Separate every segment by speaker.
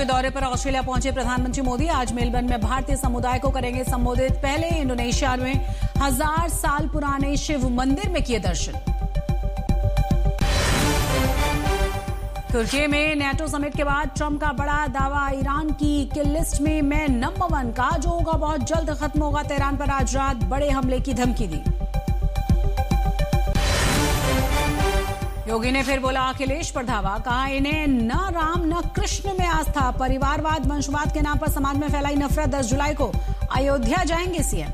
Speaker 1: दौरे पर ऑस्ट्रेलिया पहुंचे प्रधानमंत्री मोदी आज मेलबर्न में भारतीय समुदाय को करेंगे संबोधित। पहले इंडोनेशिया में 1000 साल पुराने शिव मंदिर में किए दर्शन। तुर्की में नेटो समिट के बाद ट्रंप का बड़ा दावा, ईरान की किल लिस्ट में मैं नंबर 1, कहा जो होगा बहुत जल्द खत्म होगा। तेहरान पर आज रात बड़े हमले की धमकी दी। योगी ने फिर बोला अखिलेश पर धावा, कहा इन्हें न राम न कृष्ण में आस्था, परिवारवाद वंशवाद के नाम पर समाज में फैलाई नफरत। 10 जुलाई को अयोध्या जाएंगे सीएम।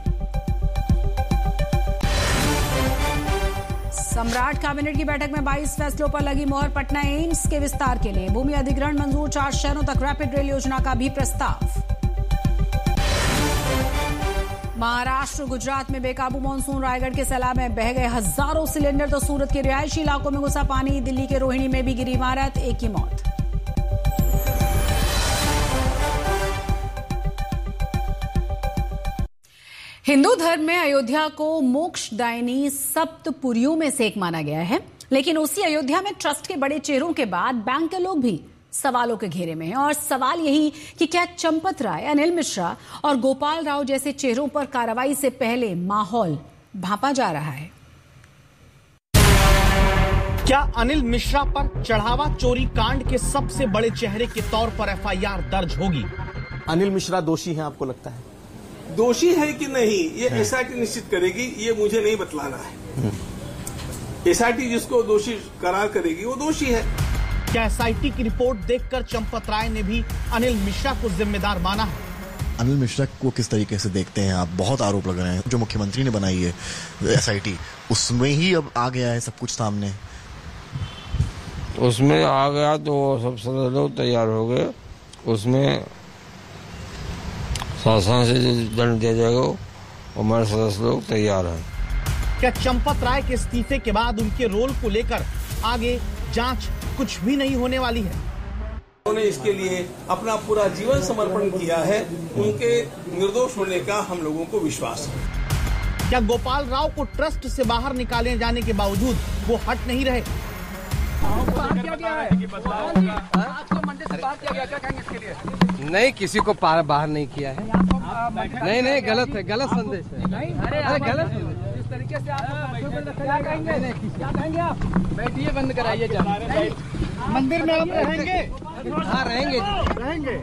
Speaker 1: सम्राट कैबिनेट की बैठक में 22 फैसलों पर लगी मोहर। पटना एम्स के विस्तार के लिए भूमि अधिग्रहण मंजूर। 4 शहरों तक रैपिड रेल योजना का भी प्रस्ताव। महाराष्ट्र गुजरात में बेकाबू मानसून, रायगढ़ के सैलाब में बह गए हजारों सिलेंडर। तो सूरत के रिहायशी इलाकों में घुसा पानी। दिल्ली के रोहिणी में भी गिरी इमारत, 1 की मौत। हिंदू धर्म में अयोध्या को मोक्षदायिनी सप्तपुरियों में से एक माना गया है, लेकिन उसी अयोध्या में ट्रस्ट के बड़े चेहरों के बाद बैंक के लोग भी सवालों के घेरे में हैं। और सवाल यही कि क्या चंपत राय, अनिल मिश्रा और गोपाल राव जैसे चेहरों पर कार्रवाई से पहले माहौल भांपा जा रहा है।
Speaker 2: क्या अनिल मिश्रा पर चढ़ावा चोरी कांड के सबसे बड़े चेहरे के तौर पर एफआईआर दर्ज होगी?
Speaker 3: अनिल मिश्रा दोषी हैं, आपको लगता है?
Speaker 4: दोषी है कि नहीं ये एसआईटी निश्चित करेगी, ये मुझे नहीं बतलाना है। एसआईटी जिसको दोषी करार करेगी वो दोषी है।
Speaker 2: क्या एसआईटी की रिपोर्ट देखकर चंपत राय ने भी अनिल मिश्रा को जिम्मेदार माना है?
Speaker 5: अनिल मिश्रा को किस तरीके से देखते हैं आप? बहुत आरोप लग रहे हैं। जो मुख्यमंत्री ने बनाई है एसआईटी, उसमें ही अब आ गया है सब कुछ सामने।
Speaker 6: उसमें आ गया तो सब सदस्य लोग तैयार हो गए। उसमें शासन से दंड दिया जाएगा, हमारे सदस्य लोग तैयार हैं।
Speaker 2: क्या चंपत राय के इस्तीफे के बाद उनके रोल को लेकर आगे जांच कुछ भी नहीं होने वाली है?
Speaker 4: उन्होंने इसके लिए अपना पूरा जीवन समर्पण किया है, उनके निर्दोष होने का हम लोगों को विश्वास है।
Speaker 2: क्या गोपाल राव को ट्रस्ट से बाहर निकाले जाने के बावजूद वो हट नहीं रहे?
Speaker 7: नहीं, किसी को बाहर नहीं किया है। नहीं, गलत है, गलत संदेश है। अरे गलत इस तरीके से आप क्या कहेंगे आप? बैठिए, बंद कराइए।
Speaker 2: मंदिर में हम रहेंगे।
Speaker 7: हाँ, रहेंगे।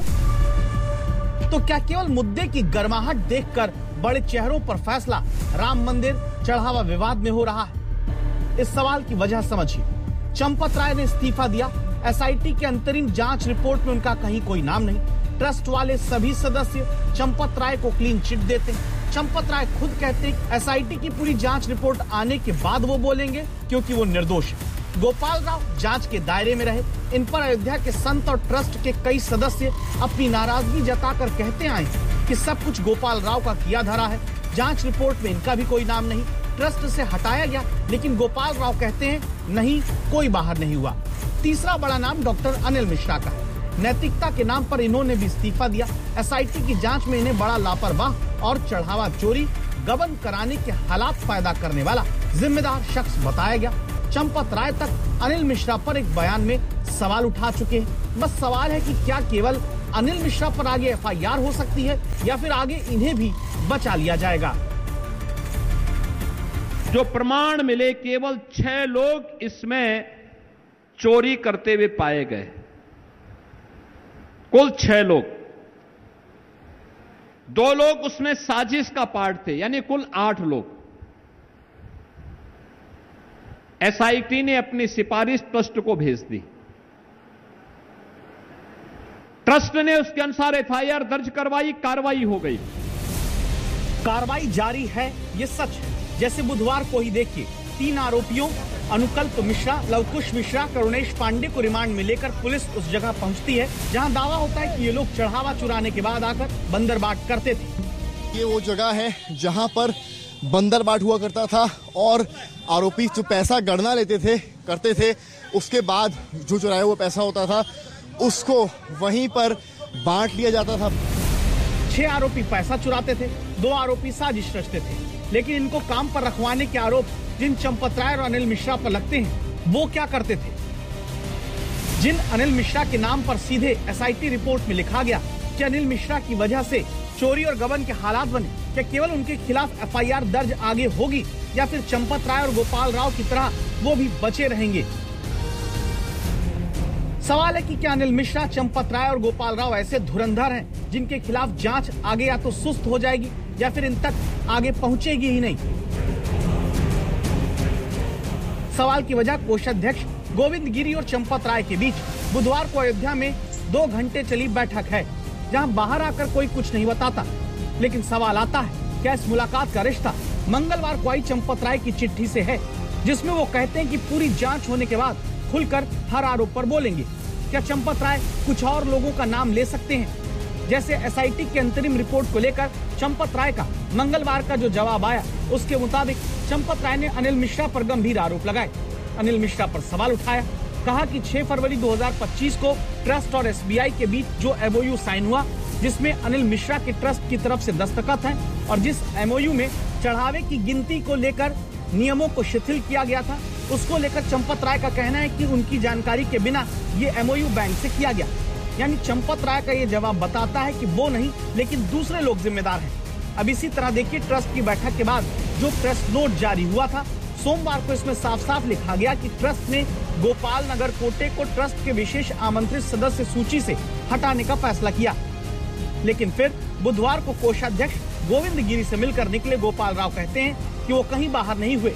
Speaker 2: तो क्या केवल मुद्दे की गर्माहट देखकर बड़े चेहरों पर फैसला राम मंदिर चढ़ावा विवाद में हो रहा है? इस सवाल की वजह समझिए। चंपत राय ने इस्तीफा दिया, एसआईटी के अंतरिम जांच रिपोर्ट में उनका कहीं कोई नाम नहीं। ट्रस्ट वाले सभी सदस्य चंपत राय को क्लीन चिट देते हैं। चंपत राय खुद कहते हैं एसआईटी की पूरी जांच रिपोर्ट आने के बाद वो बोलेंगे, क्योंकि वो निर्दोष है। गोपाल राव जांच के दायरे में रहे। इन पर अयोध्या के संत और ट्रस्ट के कई सदस्य अपनी नाराजगी जताकर कहते आए कि सब कुछ गोपाल राव का किया धरा है। जांच रिपोर्ट में इनका भी कोई नाम नहीं, ट्रस्ट से हटाया गया, लेकिन गोपाल राव कहते हैं नहीं, कोई बाहर नहीं हुआ। तीसरा बड़ा नाम डॉक्टर अनिल मिश्रा का है। नैतिकता के नाम पर इन्होंने भी इस्तीफा दिया। एसआईटी की जांच में इन्हें बड़ा लापरवाह और चढ़ावा चोरी, गबन कराने के हालात पैदा करने वाला जिम्मेदार शख्स बताया गया। चंपत राय तक अनिल मिश्रा पर एक बयान में सवाल उठा चुके हैं। बस सवाल है कि क्या केवल अनिल मिश्रा पर आगे एफआईआर हो सकती है या फिर आगे इन्हें भी बचा लिया जाएगा?
Speaker 8: जो प्रमाण मिले, केवल 6 लोग इसमें चोरी करते हुए पाए गए। कुल 6 लोग, 2 लोग उसमें साजिश का पार्ट थे, यानी कुल 8 लोग। एसआईटी ने अपनी सिफारिश ट्रस्ट को भेज दी। ट्रस्ट ने उसके अनुसार एफआईआर दर्ज करवाई, कार्रवाई हो गई।
Speaker 2: कार्रवाई जारी है, ये सच है। जैसे बुधवार को ही देखिए, 3 आरोपियों अनुकल्प मिश्रा, लवकुश मिश्रा, करुणेश पांडे को रिमांड में लेकर पुलिस उस जगह पहुंचती है जहां दावा होता है कि ये लोग चढ़ावा चुराने के बाद आकर बंदरबाट करते थे।
Speaker 5: ये वो जगह है जहां पर बंदरबाट हुआ करता था और आरोपी जो पैसा गणना करते थे, उसके बाद जो चुराया हुआ पैसा होता था उसको वहीं पर बांट लिया जाता था।
Speaker 2: 6 आरोपी पैसा चुराते थे, 2 आरोपी साजिश रचते थे, लेकिन इनको काम पर रखवाने के आरोप जिन चंपत राय और अनिल मिश्रा पर लगते हैं, वो क्या करते थे? जिन अनिल मिश्रा के नाम पर सीधे एसआईटी रिपोर्ट में लिखा गया कि अनिल मिश्रा की वजह से चोरी और गबन के हालात बने, क्या केवल उनके खिलाफ एफआईआर दर्ज आगे होगी या फिर चंपत राय और गोपाल राव की तरह वो भी बचे रहेंगे? सवाल है कि क्या अनिल मिश्रा, चंपत राय और गोपाल राव ऐसे धुरंधर हैं जिनके खिलाफ जांच आगे या तो सुस्त हो जाएगी या फिर इन तक आगे पहुंचेगी ही नहीं? सवाल की वजह कोषाध्यक्ष गोविंद गिरी और चंपत राय के बीच बुधवार को अयोध्या में 2 घंटे चली बैठक है, जहां बाहर आकर कोई कुछ नहीं बताता। लेकिन सवाल आता है, क्या इस मुलाकात का रिश्ता मंगलवार को आई चंपत राय की चिट्ठी से है, जिसमें वो कहते हैं कि पूरी जांच होने के बाद खुलकर हर आरोप पर बोलेंगे? क्या चंपत राय कुछ और लोगों का नाम ले सकते हैं? जैसे एसआईटी की अंतरिम रिपोर्ट को लेकर चंपत राय का मंगलवार का जो जवाब आया, उसके मुताबिक चंपत राय ने अनिल मिश्रा पर गंभीर आरोप लगाए, अनिल मिश्रा पर सवाल उठाया। कहा कि 6 फरवरी 2025 को ट्रस्ट और एसबीआई के बीच जो एमओयू साइन हुआ, जिसमें अनिल मिश्रा के ट्रस्ट की तरफ से दस्तखत हैं और जिस एमओयू में चढ़ावे की गिनती को लेकर नियमों को शिथिल किया गया था, उसको लेकर चंपत राय का कहना है कि उनकी जानकारी के बिना ये एमओयू बैंक से किया गया। यानी चंपत राय का ये जवाब बताता है कि वो नहीं, लेकिन दूसरे लोग जिम्मेदार हैं। अब इसी तरह देखिए, ट्रस्ट की बैठक के बाद जो प्रेस नोट जारी हुआ था, सोमवार को इसमें साफ साफ लिखा गया कि ट्रस्ट ने गोपाल नगर कोटे को ट्रस्ट के विशेष आमंत्रित सदस्य सूची से हटाने का फैसला किया। लेकिन फिर बुधवार को कोषाध्यक्ष गोविंद गिरी से मिलकर निकले गोपाल राव कहते हैं कि वो कहीं बाहर नहीं हुए।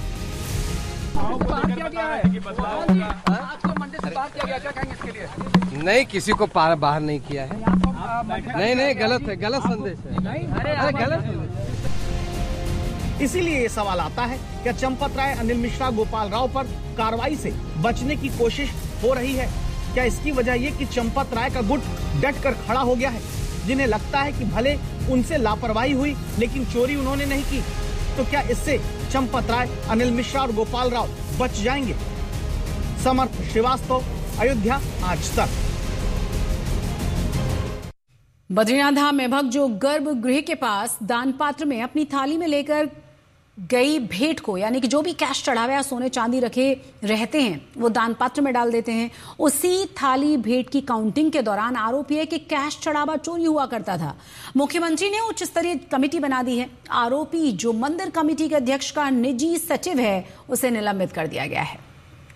Speaker 7: नहीं, किसी को बाहर नहीं किया है। नहीं, गलत है, गलत संदेश है। अरे गलत।
Speaker 2: इसीलिए ये सवाल आता है, क्या चंपत राय, अनिल मिश्रा, गोपाल राव पर कार्रवाई से बचने की कोशिश हो रही है? क्या इसकी वजह ये कि चंपत राय का गुट डट कर खड़ा हो गया है, जिन्हें लगता है कि भले उनसे लापरवाही हुई लेकिन चोरी उन्होंने नहीं की? तो क्या इससे चंपत राय, अनिल मिश्रा और गोपाल राव बच जाएंगे? समर्थ श्रीवास्तव, अयोध्या आज तक।
Speaker 1: बद्रीनाथ धाम में भक्त जो गर्भगृह के पास दान पात्र में अपनी थाली में लेकर गई भेंट को, यानी कि जो भी कैश चढ़ावे या सोने चांदी रखे रहते हैं, वो दान पात्र में डाल देते हैं। उसी थाली भेंट की काउंटिंग के दौरान आरोपी है कि कैश चढ़ावा चोरी हुआ करता था। मुख्यमंत्री ने उच्च स्तरीय कमेटी बना दी है। आरोपी जो मंदिर कमेटी के अध्यक्ष का निजी सचिव है, उसे निलंबित कर दिया गया है।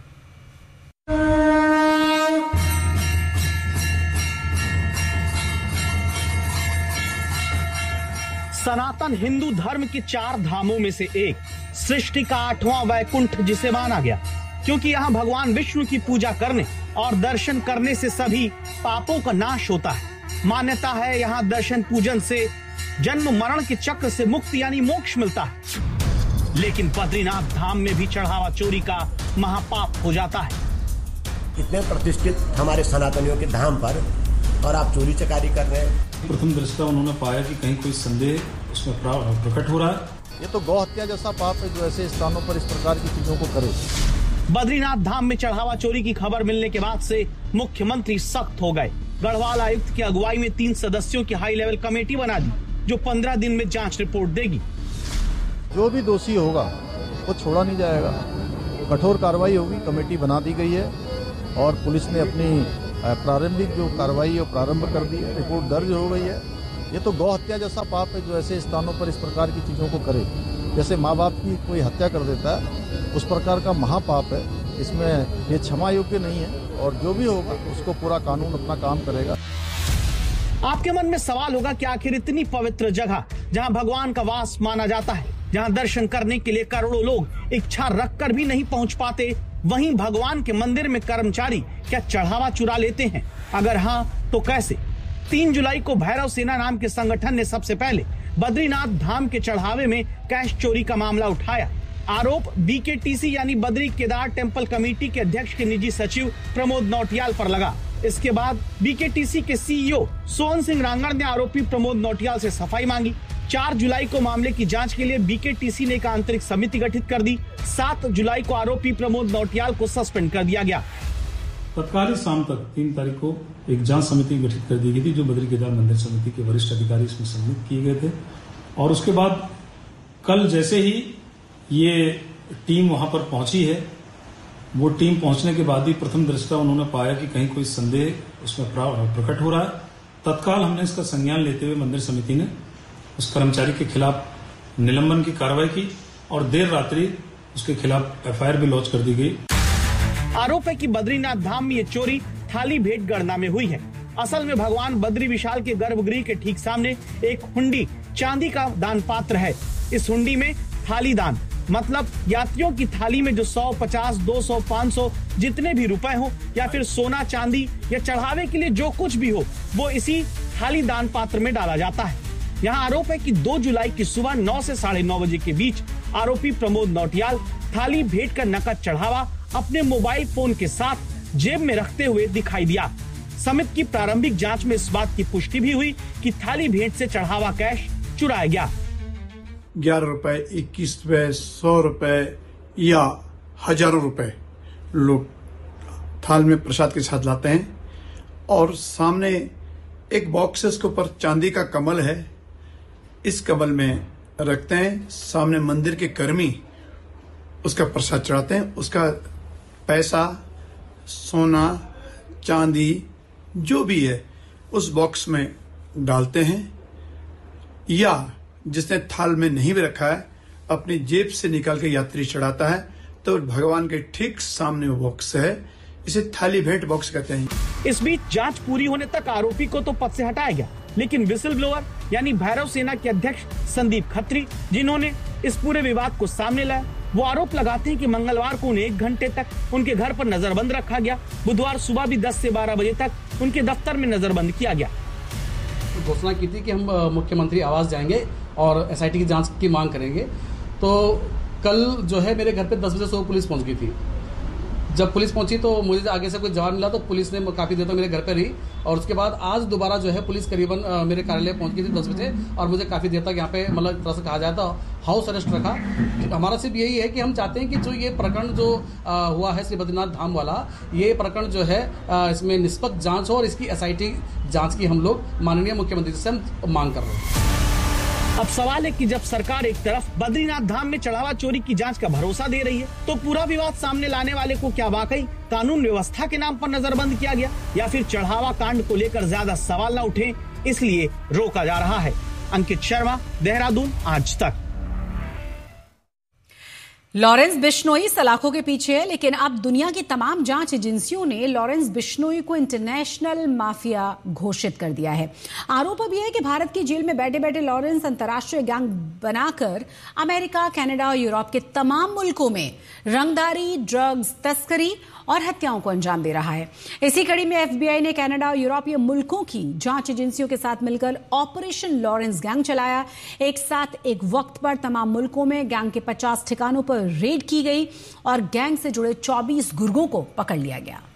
Speaker 2: सनातन हिंदू धर्म के 4 धामों में से एक, सृष्टि का 8वां वैकुंठ जिसे माना गया, क्योंकि यहाँ भगवान विष्णु की पूजा करने और दर्शन करने से सभी पापों का नाश होता है। मान्यता है यहाँ दर्शन पूजन से जन्म मरण के चक्र से मुक्ति यानी मोक्ष मिलता है। लेकिन बद्रीनाथ धाम में भी चढ़ावा चोरी का महापाप हो जाता है।
Speaker 9: इतने प्रतिष्ठित हमारे सनातनियों के धाम पर और आप चोरी चकारी कर रहे हैं।
Speaker 10: प्रथम दृष्टया उन्होंने पाया कि कहीं कोई संदेह उसमें प्रकट हो रहा है।
Speaker 5: ये तो गौ हत्या जैसा पाप है जो ऐसे स्थानों पर इस प्रकार की चीजों को करे।
Speaker 2: बद्रीनाथ धाम में चढ़ावा चोरी की खबर मिलने के बाद से मुख्यमंत्री सख्त हो गए। गढ़वाल आयुक्त की अगुवाई में 3 सदस्यों की हाई लेवल कमेटी बना दी, जो 15 दिन में जांच रिपोर्ट देगी।
Speaker 5: जो भी दोषी होगा वो छोड़ा नहीं जाएगा, कठोर कार्रवाई होगी। कमेटी बना दी गई है और पुलिस ने अपनी प्रारंभिक जो कार्रवाई है प्रारंभ कर दी है, रिपोर्ट दर्ज हो गई है। ये तो गौ हत्या जैसा पाप है जो ऐसे स्थानों पर इस प्रकार की चीजों को करे। जैसे माँ बाप की कोई हत्या कर देता है, उस प्रकार का महापाप है। इसमें ये क्षमा योग्य नहीं है और जो भी होगा उसको पूरा कानून अपना काम करेगा।
Speaker 2: आपके मन में सवाल होगा कि आखिर इतनी पवित्र जगह जहां भगवान का वास माना जाता है, जहां दर्शन करने के लिए करोड़ों लोग इच्छा रखकर भी नहीं पहुंच पाते, वहीं भगवान के मंदिर में कर्मचारी क्या चढ़ावा चुरा लेते हैं? अगर हाँ तो कैसे? 3 जुलाई को भैरव सेना नाम के संगठन ने सबसे पहले बद्रीनाथ धाम के चढ़ावे में कैश चोरी का मामला उठाया। आरोप बीकेटीसी यानी बद्री केदार टेम्पल कमेटी के अध्यक्ष के निजी सचिव प्रमोद नौटियाल पर लगा। इसके बाद बीकेटीसी के सीईओ सोहन सिंह रांगड़ ने आरोपी प्रमोद नौटियाल से सफाई मांगी। 4 जुलाई को मामले की जांच के लिए बीकेटीसी ने एक आंतरिक समिति गठित कर दी। 7 जुलाई को आरोपी प्रमोद नौटियाल को सस्पेंड कर दिया गया।
Speaker 10: तत्कालीन शाम तक 3 तारीख को एक जांच समिति गठित कर दी गई थी, जो बद्री केदार मंदिर समिति के वरिष्ठ अधिकारी इसमें सम्मिलित किए गए थे। और उसके बाद कल जैसे ही ये टीम वहां पर पहुंची है, वो टीम पहुंचने के बाद ही प्रथम दृष्टया उन्होंने पाया कि कहीं कोई संदेह उसमें प्रकट हो रहा है। तत्काल हमने इसका संज्ञान लेते हुए मंदिर समिति ने उस कर्मचारी के खिलाफ निलंबन की कार्रवाई की और देर रात्रि उसके खिलाफ एफआईआर भी लॉन्च कर दी गई।
Speaker 2: आरोप है कि बद्रीनाथ धाम में ये चोरी थाली भेंट गणना में हुई है। असल में भगवान बद्री विशाल के गर्भगृह के ठीक सामने एक हुंडी चांदी का दान पात्र है। इस हुंडी में थाली दान मतलब यात्रियों की थाली में जो 100, 50, 200, 500 जितने भी रुपए हो या फिर सोना चांदी या चढ़ावे के लिए जो कुछ भी हो वो इसी थाली दान पात्र में डाला जाता है। यहाँ आरोप है कि 2 जुलाई की सुबह 9 से 9:30 बजे के बीच आरोपी प्रमोद नौटियाल थाली भेंट का नकद चढ़ावा अपने मोबाइल फोन के साथ जेब में रखते हुए दिखाई दिया। समिति की प्रारंभिक जांच में इस बात की पुष्टि भी हुई कि थाली भेंट से चढ़ावा कैश चुराया गया।
Speaker 11: 11 रुपए, 21 रुपए, 100 रुपए या हजारों रुपए लोग थाल में प्रसाद के साथ लाते हैं और सामने एक बॉक्स है, उसके ऊपर चांदी का कमल है। इस कमल में रखते हैं। सामने मंदिर के कर्मी उसका प्रसाद चढ़ाते हैं। उसका पैसा, सोना, चांदी जो भी है उस बॉक्स में डालते हैं या जिसने थाल में नहीं भी रखा है अपनी जेब से निकाल के यात्री चढ़ाता है। तो भगवान के ठीक सामने वो बॉक्स है, इसे थाली भेंट बॉक्स कहते हैं।
Speaker 2: इस बीच जांच पूरी होने तक आरोपी को तो पद से हटाया गया, लेकिन विसिल ब्लोअर यानी भैरव सेना के अध्यक्ष संदीप खत्री, जिन्होंने इस पूरे विवाद को सामने लाया, वो आरोप लगाते हैं कि मंगलवार को उन्हें 1 घंटे तक उनके घर पर नजरबंद रखा गया। बुधवार सुबह भी 10 से 12 बजे तक उनके दफ्तर में नजरबंद किया गया।
Speaker 12: घोषणा की थी कि हम मुख्यमंत्री आवास जाएंगे और एसआईटी की जांच की मांग करेंगे। तो कल जो है मेरे घर पे 10 बजे सुबह पुलिस पहुंच गई थी। जब पुलिस पहुंची तो मुझे आगे से कोई जवाब मिला, तो पुलिस ने काफी देर तक मेरे घर पे रही और उसके बाद आज दोबारा जो है पुलिस करीबन मेरे कार्यालय पहुंच गई थी 10 बजे और मुझे काफी देर तक यहाँ पे मतलब तरह से कहा जाए तो हाउस अरेस्ट रखा। हमारा सिर्फ यही है कि हम चाहते हैं कि जो ये प्रकरण जो हुआ है श्री बद्रीनाथ धाम वाला, ये प्रकरण जो है इसमें निष्पक्ष जांच हो और इसकी एसआईटी जांच की हम लोग माननीय मुख्यमंत्री से हम मांग कर रहे हैं।
Speaker 2: अब सवाल है कि जब सरकार एक तरफ बद्रीनाथ धाम में चढ़ावा चोरी की जांच का भरोसा दे रही है, तो पूरा विवाद सामने लाने वाले को क्या वाकई कानून व्यवस्था के नाम पर नजरबंद किया गया या फिर चढ़ावा कांड को लेकर ज्यादा सवाल न उठे इसलिए रोका जा रहा है। अंकित शर्मा, देहरादून, आज तक।
Speaker 1: लॉरेंस बिश्नोई सलाखों के पीछे है, लेकिन अब दुनिया की तमाम जांच एजेंसियों ने लॉरेंस बिश्नोई को इंटरनेशनल माफिया घोषित कर दिया है। आरोप अब यह है कि भारत की जेल में बैठे बैठे लॉरेंस अंतर्राष्ट्रीय गैंग बनाकर अमेरिका, कनाडा और यूरोप के तमाम मुल्कों में रंगदारी, ड्रग्स तस्करी और हत्याओं को अंजाम दे रहा है। इसी कड़ी में एफबीआई ने कनाडा और यूरोपीय मुल्कों की जांच एजेंसियों के साथ मिलकर ऑपरेशन लॉरेंस गैंग चलाया। एक साथ एक वक्त पर तमाम मुल्कों में गैंग के 50 ठिकानों पर रेड की गई और गैंग से जुड़े 24 गुर्गों को पकड़ लिया गया।